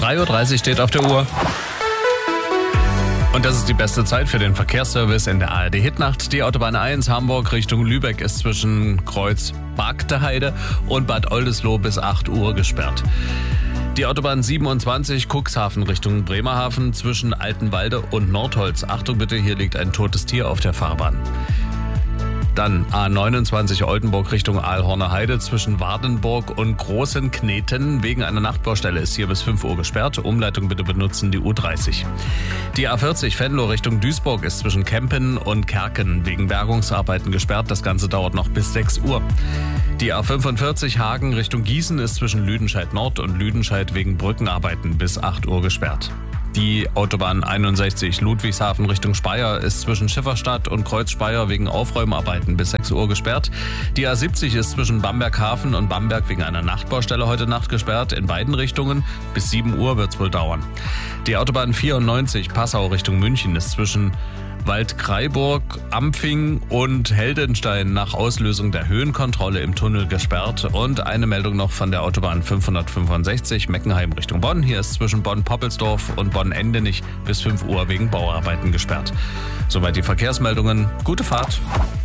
3:30 Uhr steht auf der Uhr. Und das ist die beste Zeit für den Verkehrsservice in der ARD-Hitnacht. Die Autobahn 1 Hamburg Richtung Lübeck ist zwischen Kreuz Bargteheide und Bad Oldesloe bis 8 Uhr gesperrt. Die Autobahn 27 Cuxhaven Richtung Bremerhaven zwischen Altenwalde und Nordholz. Achtung bitte, hier liegt ein totes Tier auf der Fahrbahn. Dann A29 Oldenburg Richtung Aalhorner Heide zwischen Wardenburg und Großenkneten. Wegen einer Nachtbaustelle ist hier bis 5 Uhr gesperrt. Umleitung bitte benutzen die U30. Die A40 Venlo Richtung Duisburg ist zwischen Kempen und Kerken wegen Bergungsarbeiten gesperrt. Das Ganze dauert noch bis 6 Uhr. Die A45 Hagen Richtung Gießen ist zwischen Lüdenscheid Nord und Lüdenscheid wegen Brückenarbeiten bis 8 Uhr gesperrt. Die Autobahn 61 Ludwigshafen Richtung Speyer ist zwischen Schifferstadt und Kreuz Speyer wegen Aufräumarbeiten bis 6 Uhr gesperrt. Die A70 ist zwischen Bamberg-Hafen und Bamberg wegen einer Nachtbaustelle heute Nacht gesperrt. In beiden Richtungen. Bis 7 Uhr wird es wohl dauern. Die Autobahn 94 Passau Richtung München ist zwischen Waldkraiburg, Ampfing und Heldenstein nach Auslösung der Höhenkontrolle im Tunnel gesperrt. Und eine Meldung noch von der Autobahn 565 Meckenheim Richtung Bonn. Hier ist zwischen Bonn-Poppelsdorf und Bonn-Endenich bis 5 Uhr wegen Bauarbeiten gesperrt. Soweit die Verkehrsmeldungen. Gute Fahrt.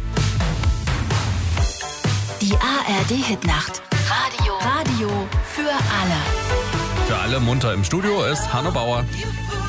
Die ARD-Hitnacht. Radio für alle. Für alle munter im Studio ist Hanno Bauer.